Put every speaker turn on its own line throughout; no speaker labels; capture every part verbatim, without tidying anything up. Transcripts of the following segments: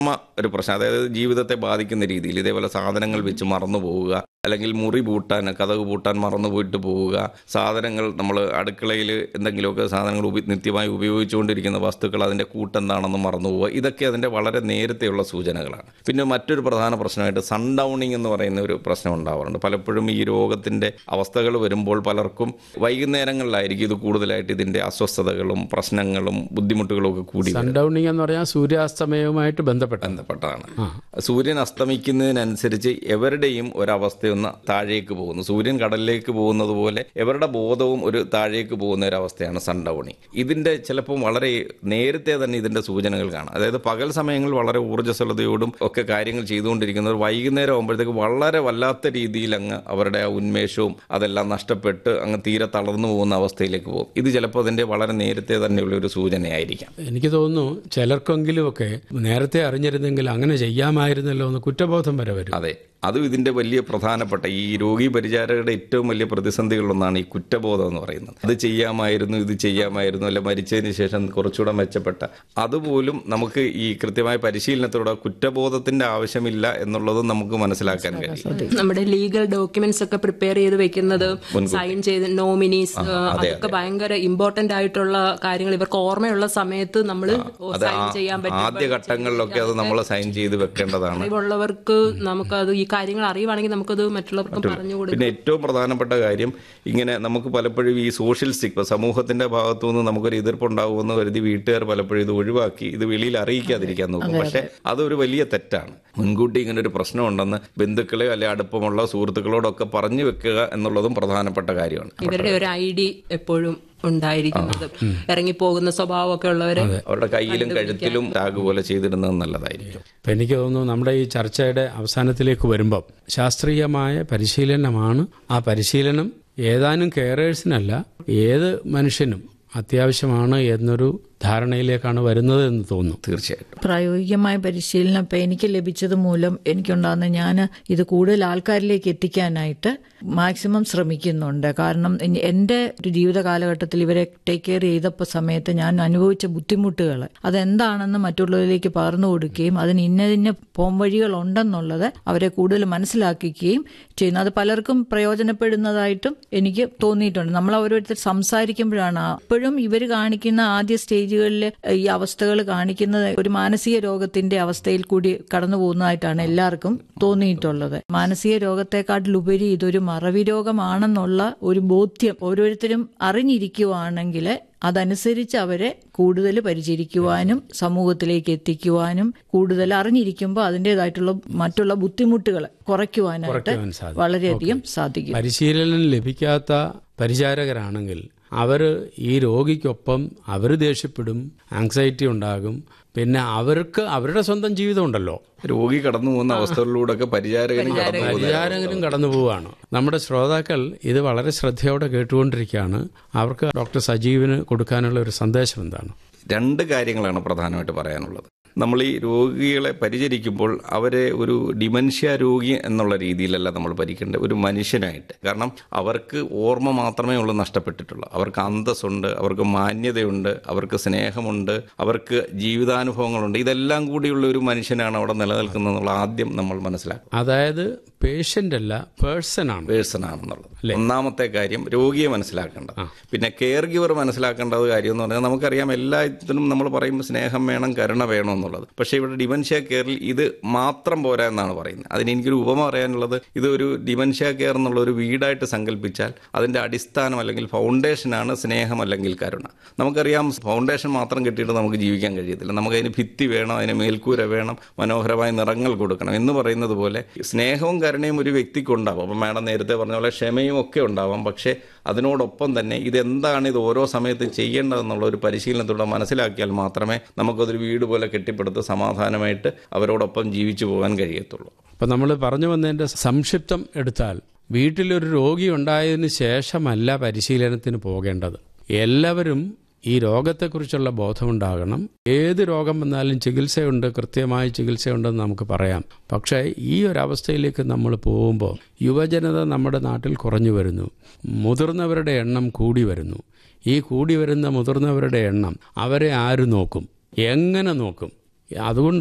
ഒരു പ്രശ്നം, അതായത് ജീവിതത്തെ ബാധിക്കുന്ന രീതിയിൽ ഇതേപോലെ സാധനങ്ങൾ വെച്ച് മറന്നു പോവുക, അല്ലെങ്കിൽ മുറി പൂട്ടാൻ കതക് പൂട്ടാൻ മറന്നു പോയിട്ട് പോവുക, സാധനങ്ങൾ നമ്മൾ അടുക്കളയിൽ എന്തെങ്കിലുമൊക്കെ സാധനങ്ങൾ ഉപ നിത്യമായി ഉപയോഗിച്ചുകൊണ്ടിരിക്കുന്ന വസ്തുക്കൾ അതിൻ്റെ കൂട്ടെന്താണെന്ന് മറന്നു പോവുക, ഇതൊക്കെ അതിൻ്റെ വളരെ നേരത്തെയുള്ള സൂചനകളാണ്. പിന്നെ മറ്റൊരു പ്രധാന പ്രശ്നമായിട്ട് സൺ ഡൗണിങ് എന്ന് പറയുന്ന ഒരു പ്രശ്നം ഉണ്ടാവാറുണ്ട്. പലപ്പോഴും ഈ രോഗത്തിൻ്റെ അവസ്ഥകൾ വരുമ്പോൾ പലർക്കും വൈകുന്നേരങ്ങളിലായിരിക്കും ഇത് കൂടുതലായിട്ട് ഇതിൻ്റെ അസ്വസ്ഥതകളും പ്രശ്നങ്ങളും ബുദ്ധിമുട്ടുകളും ഒക്കെ കൂടി.
സൺ ഡൗണിങ് എന്ന് പറഞ്ഞാൽ സൂര്യാസ്തമയവുമായിട്ട് ബന്ധപ്പെട്ട
ബന്ധപ്പെട്ടാണ്. സൂര്യൻ അസ്തമിക്കുന്നതിനനുസരിച്ച് എവരുടെയും ഒരവസ്ഥ ഒന്ന് താഴേക്ക് പോകുന്നു. സൂര്യൻ കടലിലേക്ക് പോകുന്നത് പോലെ എവരുടെ ബോധവും ഒരു താഴേക്ക് പോകുന്ന ഒരു അവസ്ഥയാണ് സൺ ഡൗണിങ്. ഇതിന്റെ ചിലപ്പോൾ വളരെ നേരത്തെ തന്നെ ഇതിന്റെ സൂചനകൾ കാണാം. അതായത് പകൽ സമയങ്ങളിൽ വളരെ ഊർജ്ജസ്വലതയോടും ഒക്കെ കാര്യങ്ങൾ ചെയ്തുകൊണ്ടിരിക്കുന്നവർ വൈകുന്നേരം ആകുമ്പോഴത്തേക്ക് വളരെ വല്ലാത്ത രീതിയിൽ അങ്ങ് അവരുടെ ആ ഉന്മേഷവും അതെല്ലാം നഷ്ടപ്പെട്ട് അങ്ങ് തീരെ തളർന്നു പോകുന്ന അവസ്ഥയിലേക്ക് പോകും. ഇത് ചിലപ്പോൾ അതിന്റെ വളരെ നേരത്തെ തന്നെയുള്ള ഒരു സൂചനയായിരിക്കാം.
എനിക്ക് തോന്നുന്നു ചിലർക്കെങ്കിലും ഒക്കെ നേരത്തെ അറിഞ്ഞിരുന്നെങ്കിൽ അങ്ങനെ ചെയ്യാമായിരുന്നല്ലോ എന്ന് കുറ്റബോധം വരെ വരും.
അതെ, അതും ഇതിന്റെ വലിയ പ്രധാനപ്പെട്ട ഈ രോഗി പരിചാരകരുടെ ഏറ്റവും വലിയ പ്രതിസന്ധികളൊന്നാണ് ഈ കുറ്റബോധം എന്ന് പറയുന്നത്. അത് ചെയ്യാമായിരുന്നു, ഇത് ചെയ്യാമായിരുന്നു, അല്ലെ മരിച്ചതിന് ശേഷം കുറച്ചുകൂടെ മെച്ചപ്പെട്ട, അതുപോലും നമുക്ക് ഈ കൃത്യമായ പരിശീലനത്തോടെ കുറ്റബോധത്തിന്റെ ആവശ്യമില്ല എന്നുള്ളതും നമുക്ക് മനസ്സിലാക്കാൻ കഴിയും.
നമ്മുടെ ലീഗൽ ഡോക്യുമെന്റ്സ് ഒക്കെ പ്രിപ്പയർ ചെയ്ത് വെക്കുന്നത്, സൈൻ ചെയ്ത് നോമിനീസ്, അതൊക്കെ ഭയങ്കര ഇമ്പോർട്ടന്റ് ആയിട്ടുള്ള കാര്യങ്ങൾ ഇവർക്ക് ഓർമ്മയുള്ള സമയത്ത് നമ്മൾ സൈൻ ചെയ്യാൻ പറ്റും.
ആദ്യ ഘട്ടങ്ങളിലൊക്കെ അത് നമ്മൾ സൈൻ ചെയ്ത് വെക്കേണ്ടതാണ്.
അറിവുള്ളവർക്ക് നമുക്കത് ഈ കാര്യങ്ങൾ അറിയുവാണെങ്കിൽ നമുക്കത് മറ്റുള്ളവർക്ക് പറഞ്ഞു കൊടുക്കും.
പിന്നെ ഏറ്റവും പ്രധാനപ്പെട്ട കാര്യം, ഇങ്ങനെ നമുക്ക് പലപ്പോഴും ഈ സോഷ്യൽ സ്റ്റിഗ്മ, സമൂഹത്തിന്റെ ഭാഗത്തു നിന്ന് നമുക്കൊരു എതിർപ്പുണ്ടാകുമെന്ന് കരുതി വീട്ടുകാർ പലപ്പോഴും ഇത് ഒഴിവാക്കി ഇത് വെളിയിൽ അറിയിക്കാതിരിക്കാൻ നോക്കും. പക്ഷെ അതൊരു വലിയ തെറ്റാണ്. മുൻകൂട്ടി ഇങ്ങനെ ഒരു പ്രശ്നമുണ്ടെന്ന് ബന്ധുക്കളെ അല്ലെ അടുപ്പമുള്ള സുഹൃത്തുക്കളോടൊക്കെ പറഞ്ഞു വെക്കുക എന്നുള്ളതും പ്രധാനപ്പെട്ട കാര്യമാണ്.
ഇവരുടെ ഒരു ഐ ഡി എപ്പോഴും ഉണ്ടായിരിക്കുന്നത്, ഇറങ്ങിപ്പോകുന്ന സ്വഭാവമൊക്കെ ഉള്ളവരെ
അവരുടെ കയ്യിലും കഴുത്തിലും ടാഗ് പോലെ ചെയ്തിടുന്നത് നല്ലതായിരിക്കും.
അപ്പം എനിക്ക് തോന്നുന്നു നമ്മുടെ ഈ ചർച്ചയുടെ അവസാനത്തിലേക്ക് വരുമ്പം ശാസ്ത്രീയമായ പരിശീലനമാണ്. ആ പരിശീലനം ഏതാനും കെയറേഴ്സിനല്ല ഏത് മനുഷ്യനും അത്യാവശ്യമാണ് എന്നൊരു ധാരണയിലേക്കാണ് വരുന്നത് എന്ന് തോന്നുന്നു.
തീർച്ചയായിട്ടും
പ്രായോഗികമായ പരിശീലനം ഇപ്പം എനിക്ക് ലഭിച്ചത് മൂലം എനിക്കുണ്ടാകുന്ന ഞാൻ ഇത് കൂടുതൽ ആൾക്കാരിലേക്ക് എത്തിക്കാനായിട്ട് മാക്സിമം ശ്രമിക്കുന്നുണ്ട്. കാരണം എൻ്റെ ഒരു ജീവിത കാലഘട്ടത്തിൽ ഇവരെ ടേക്ക് കെയർ ചെയ്തപ്പോൾ സമയത്ത് ഞാൻ അനുഭവിച്ച ബുദ്ധിമുട്ടുകൾ അതെന്താണെന്ന് മറ്റുള്ളവരിലേക്ക് പകർന്നു കൊടുക്കുകയും അതിന് ഇന്ന ഇന്ന പോംവഴികൾ ഉണ്ടെന്നുള്ളത് അവരെ കൂടുതൽ മനസ്സിലാക്കുകയും ചെയ്യുന്നു. അത് പലർക്കും പ്രയോജനപ്പെടുന്നതായിട്ടും എനിക്ക് തോന്നിയിട്ടുണ്ട്. നമ്മൾ ഓരോരുത്തർ സംസാരിക്കുമ്പോഴാണ് അപ്പോഴും ഇവർ കാണിക്കുന്ന ആദ്യ സ്റ്റേജ് ഈ അവസ്ഥകൾ കാണിക്കുന്നത് ഒരു മാനസിക രോഗത്തിന്റെ അവസ്ഥയിൽ കൂടി കടന്നു പോകുന്നതായിട്ടാണ് എല്ലാവർക്കും തോന്നിയിട്ടുള്ളത്. മാനസിക രോഗത്തെക്കാട്ടിലുപരി ഇതൊരു മറവി രോഗമാണെന്നുള്ള ഒരു ബോധ്യം ഓരോരുത്തരും അറിഞ്ഞിരിക്കുവാണെങ്കിൽ അതനുസരിച്ച് അവരെ കൂടുതൽ പരിചരിക്കുവാനും സമൂഹത്തിലേക്ക് എത്തിക്കുവാനും കൂടുതൽ അറിഞ്ഞിരിക്കുമ്പോൾ അതിൻ്റെതായിട്ടുള്ള മറ്റുള്ള ബുദ്ധിമുട്ടുകൾ കുറയ്ക്കുവാനായിട്ട് വളരെയധികം സാധിക്കും.
പരിശീലനം ലഭിക്കാത്ത പരിചാരകരാണെങ്കിൽ അവർ ഈ രോഗിക്കൊപ്പം അവർ ദേഷ്യപ്പെടും, ആങ്സൈറ്റി ഉണ്ടാകും. പിന്നെ അവർക്ക് അവരുടെ സ്വന്തം ജീവിതം ഉണ്ടല്ലോ,
രോഗി കടന്നു പോകുന്ന അവസ്ഥകളിലൂടെ പരിചാരകനും
പരിചാരകനും കടന്നു പോവുകയാണ്. നമ്മുടെ ശ്രോതാക്കൾ ഇത് വളരെ ശ്രദ്ധയോടെ കേട്ടുകൊണ്ടിരിക്കുകയാണ്. അവർക്ക് ഡോക്ടർ സജീവിന് കൊടുക്കാനുള്ള ഒരു സന്ദേശം എന്താണ്?
രണ്ട് കാര്യങ്ങളാണ് പ്രധാനമായിട്ട് പറയാനുള്ളത്. നമ്മൾ ഈ രോഗികളെ പരിചരിക്കുമ്പോൾ അവരെ ഒരു ഡിമെൻഷ്യ രോഗി എന്നുള്ള രീതിയിലല്ല നമ്മൾ പരിക്കേണ്ടത്, ഒരു മനുഷ്യനായിട്ട്. കാരണം അവർക്ക് ഓർമ്മ മാത്രമേ ഉള്ളൂ നഷ്ടപ്പെട്ടിട്ടുള്ളൂ. അവർക്ക് അന്തസ്സുണ്ട്, അവർക്ക് മാന്യതയുണ്ട്, അവർക്ക് സ്നേഹമുണ്ട്, അവർക്ക് ജീവിതാനുഭവങ്ങളുണ്ട്. ഇതെല്ലാം കൂടിയുള്ള ഒരു മനുഷ്യനാണ് അവിടെ നിലനിൽക്കുന്നതെന്നുള്ള ആദ്യം നമ്മൾ മനസ്സിലാക്കും.
അതായത് പേഷ്യന്റ് അല്ല, പേഴ്സൺ ആണ്
പേഴ്സൺ ആണെന്നുള്ളത് ഒന്നാമത്തെ കാര്യം രോഗിയെ മനസ്സിലാക്കേണ്ടത്. പിന്നെ കെയർ ഗിവർ മനസ്സിലാക്കേണ്ടത് കാര്യം എന്ന് പറഞ്ഞാൽ നമുക്കറിയാം എല്ലാത്തിനും നമ്മൾ പറയും സ്നേഹം വേണം, കരുണ വേണം എന്നുള്ളത്. പക്ഷേ ഇവിടെ ഡിമെൻഷ്യ കെയറിൽ ഇത് മാത്രം പോരാ എന്നാണ് പറയുന്നത്. അതിന് എനിക്കൊരു ഉപമ പറയാനുള്ളത്, ഇത് ഒരു ഡിമെൻഷ്യ കെയർ എന്നുള്ള ഒരു വീടായിട്ട് സങ്കല്പിച്ചാൽ അതിൻ്റെ അടിസ്ഥാനം അല്ലെങ്കിൽ ഫൗണ്ടേഷനാണ് സ്നേഹം അല്ലെങ്കിൽ കരുണ. നമുക്കറിയാം ഫൗണ്ടേഷൻ മാത്രം കെട്ടിയിട്ട് നമുക്ക് ജീവിക്കാൻ കഴിയത്തില്ല. നമുക്കതിന് ഭിത്തി വേണം, അതിന് മേൽക്കൂര വേണം, മനോഹരമായ നിറങ്ങൾ കൊടുക്കണം എന്ന് പറയുന്നത് പോലെ സ്നേഹവും കരുണയും ഒരു വ്യക്തിക്കുണ്ടാവും. അപ്പം മാഡം നേരത്തെ പറഞ്ഞ പോലെ ക്ഷമയും ഒക്കെ ഉണ്ടാവാം. പക്ഷേ അതിനോടൊപ്പം തന്നെ ഇതെന്താണ്, ഇത് ഓരോ സമയത്ത് ചെയ്യേണ്ടതെന്നുള്ള ഒരു പരിശീലനത്തോടെ മനസ്സിലാക്കിയാൽ മാത്രമേ നമുക്കതൊരു വീട് പോലെ കെട്ടിപ്പടുത്ത് സമാധാനമായിട്ട് അവരോടൊപ്പം ജീവിച്ചു പോകാൻ കഴിയത്തുള്ളൂ.
അപ്പം നമ്മൾ പറഞ്ഞു വന്നതിൻ്റെ സംക്ഷിപ്തം എടുത്താൽ, വീട്ടിലൊരു രോഗി ഉണ്ടായതിനു ശേഷമല്ല പരിശീലനത്തിന് പോകേണ്ടത്. എല്ലാവരും ഈ രോഗത്തെക്കുറിച്ചുള്ള ബോധമുണ്ടാകണം. ഏത് രോഗം വന്നാലും ചികിത്സയുണ്ട്, കൃത്യമായ ചികിത്സയുണ്ടെന്ന് നമുക്ക് പറയാം. പക്ഷേ ഈ ഒരവസ്ഥയിലേക്ക് നമ്മൾ പോകുമ്പോൾ യുവജനത നമ്മുടെ നാട്ടിൽ കുറഞ്ഞു വരുന്നു, മുതിർന്നവരുടെ എണ്ണം കൂടി വരുന്നു. ഈ കൂടി വരുന്ന മുതിർന്നവരുടെ എണ്ണം അവരെ ആര് നോക്കും, എങ്ങനെ നോക്കും? അതുകൊണ്ട്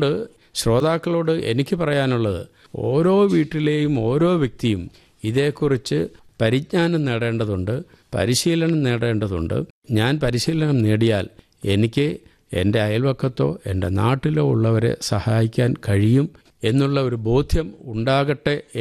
ശ്രോതാക്കളോട് എനിക്ക് പറയാനുള്ളത്, ഓരോ വീട്ടിലെയും ഓരോ വ്യക്തിയും ഇതേക്കുറിച്ച് പരിജ്ഞാനം നേടേണ്ടതുണ്ട്, പരിശീലനം നേടേണ്ടതുണ്ട്. ഞാൻ പരിശീലനം നേടിയാൽ എനിക്ക് എൻ്റെ അയൽവക്കത്തോ എൻ്റെ നാട്ടിലോ ഉള്ളവരെ സഹായിക്കാൻ കഴിയും എന്നുള്ള ഒരു ബോധ്യം ഉണ്ടാകട്ടെ